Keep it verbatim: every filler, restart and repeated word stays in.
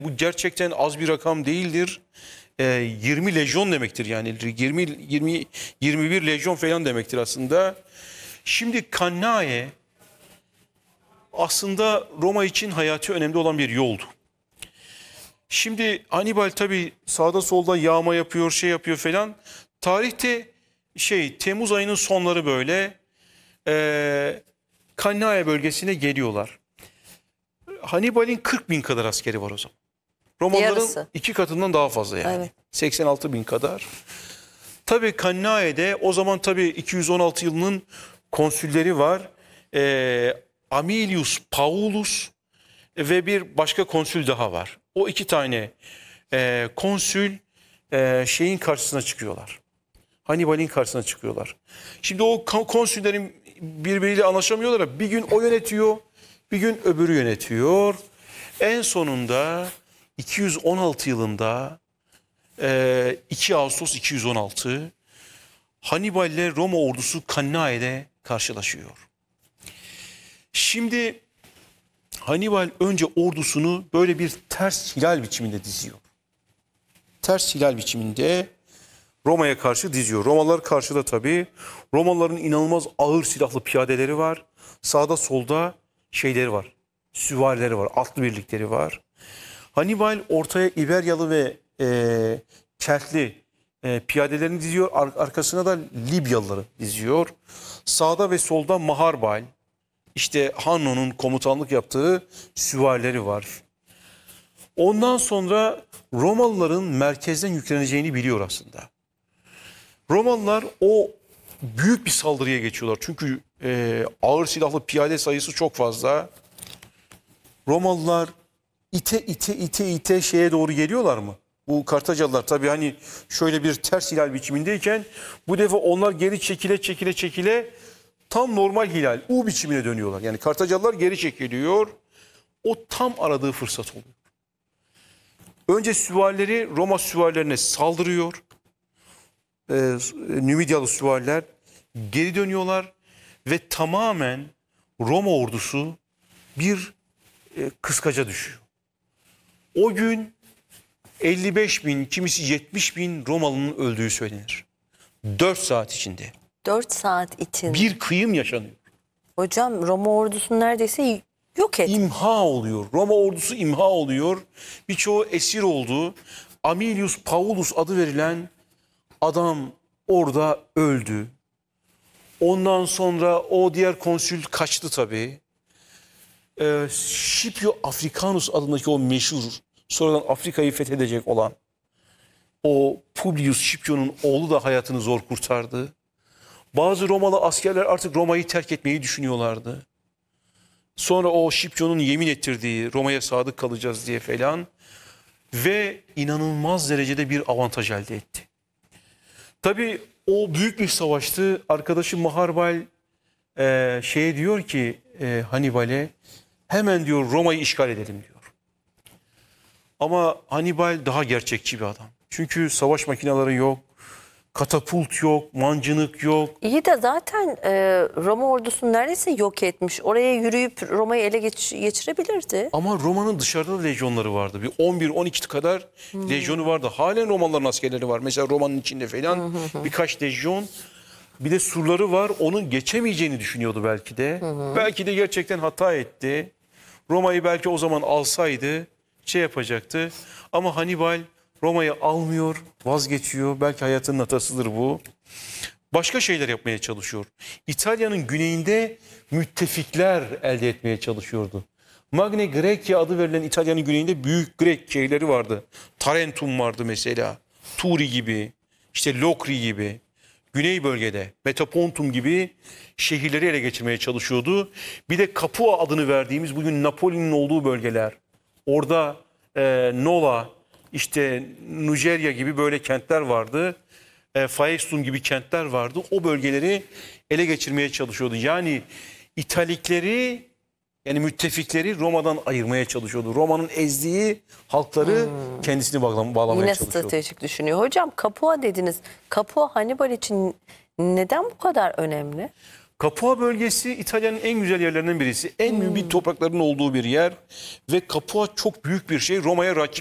bu gerçekten az bir rakam değildir. E, yirmi lejyon demektir yani yirmi yirmi yirmi bir lejyon falan demektir aslında. Şimdi Cannae aslında Roma için hayati önemli olan bir yoldu. Şimdi Hannibal tabii sağda solda yağma yapıyor, şey yapıyor falan. Tarihte şey Temmuz ayının sonları böyle e, Cannae bölgesine geliyorlar. Hannibal'in kırk bin kadar askeri var o zaman. Romalıların Yarısı. iki katından daha fazla yani. Evet. seksen altı bin kadar. Tabii Cannae'de o zaman tabii iki yüz on altı yılının konsülleri var. Ee, Amilius Paulus ve bir başka konsül daha var. O iki tane e, konsül e, şeyin karşısına çıkıyorlar. Hannibal'in karşısına çıkıyorlar. Şimdi o konsüllerin birbiriyle anlaşamıyorlar. Bir gün o yönetiyor, bir gün öbürü yönetiyor. En sonunda iki yüz on altı yılında iki Ağustos iki yüz on altı Hannibal ile Roma ordusu Cannae'de karşılaşıyor. Şimdi Hannibal önce ordusunu böyle bir ters hilal biçiminde diziyor. Ters hilal biçiminde Roma'ya karşı diziyor. Romalılar karşıda tabii. Romalıların inanılmaz ağır silahlı piyadeleri var. Sağda solda şeyleri var. Süvarileri var. Atlı birlikleri var. Hannibal ortaya İberyalı ve e, Keltli e, piyadelerini diziyor. Ar arkasına da Libyalıları diziyor. Sağda ve solda Maharbal, işte Hanno'nun komutanlık yaptığı süvarileri var. Ondan sonra Romalıların merkezden yükleneceğini biliyor aslında. Romalılar o büyük bir saldırıya geçiyorlar. Çünkü e, ağır silahlı piyade sayısı çok fazla. Romalılar ite ite ite ite şeye doğru geliyorlar mı? Bu Kartacalılar tabii hani şöyle bir ters hilal biçimindeyken bu defa onlar geri çekile çekile çekile tam normal hilal U biçimine dönüyorlar. Yani Kartacalılar geri çekiliyor. O tam aradığı fırsat oluyor. Önce süvarileri Roma süvarilerine saldırıyor. Ee, Nümidyalı süvariler geri dönüyorlar ve tamamen Roma ordusu bir e, kıskaca düşüyor. O gün elli beş bin, kimisi yetmiş bin Romalı'nın öldüğü söylenir. dört saat içinde. dört saat için. Bir kıyım yaşanıyor. Hocam Roma ordusunu neredeyse yok etti. İmha oluyor. Roma ordusu imha oluyor. Birçoğu esir oldu. Amilius Paulus adı verilen adam orada öldü. Ondan sonra o diğer konsül kaçtı tabii. Ee, Scipio Africanus adındaki o meşhur, sonradan Afrika'yı fethedecek olan o Publius Scipio'nun oğlu da hayatını zor kurtardı. Bazı Romalı askerler artık Roma'yı terk etmeyi düşünüyorlardı. Sonra o Scipio'nun yemin ettirdiği Roma'ya sadık kalacağız diye falan ve inanılmaz derecede bir avantaj elde etti. Tabii o büyük bir savaştı. Arkadaşı Maharbal e, şeye diyor ki e, Hannibal'e hemen diyor Roma'yı işgal edelim diyor. Ama Hannibal daha gerçekçi bir adam. Çünkü savaş makineleri yok, katapult yok, mancınık yok. İyi de zaten e, Roma ordusunu neredeyse yok etmiş. Oraya yürüyüp Roma'yı ele geç geçirebilirdi. Ama Roma'nın dışarıda da lejyonları vardı. Bir on bir on iki kadar hmm. lejyonu vardı. Halen Romalıların askerleri var. Mesela Roma'nın içinde falan birkaç lejyon. Bir de surları var. Onun geçemeyeceğini düşünüyordu belki de. Hı hı. Belki de gerçekten hata etti. Roma'yı belki o zaman alsaydı şey yapacaktı. Ama Hannibal Roma'yı almıyor, vazgeçiyor. Belki hayatının hatasıdır bu. Başka şeyler yapmaya çalışıyor. İtalya'nın güneyinde müttefikler elde etmeye çalışıyordu. Magna Graecia adı verilen İtalya'nın güneyinde büyük Grek şehirleri vardı. Tarentum vardı mesela. Turi gibi, işte Lokri gibi. Güney bölgede Metapontum gibi şehirleri ele geçirmeye çalışıyordu. Bir de Capua adını verdiğimiz bugün Napoli'nin olduğu bölgeler. Orada e, Nola, işte Nijerya gibi böyle kentler vardı. E, Faestum gibi kentler vardı. O bölgeleri ele geçirmeye çalışıyordu. Yani İtalikleri, yani müttefikleri Roma'dan ayırmaya çalışıyordu. Roma'nın ezdiği halkları hmm. kendisini bağlam bağlamaya Yine çalışıyordu. Yine stratejik düşünüyor. Hocam Capua dediniz. Capua Hannibal için neden bu kadar önemli? Capua bölgesi İtalya'nın en güzel yerlerinden birisi. En mümbit toprakların olduğu bir yer ve Capua çok büyük bir şey. Roma'ya rakip